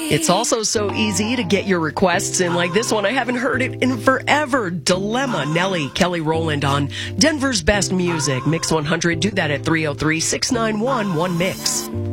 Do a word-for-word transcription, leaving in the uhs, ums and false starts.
It's also so easy to get your requests in like this one. I haven't heard it in forever. Dilemma, Nelly, Kelly Rowland on Denver's Best Music. Mix one hundred. Do that at three oh three, six nine one, one mix.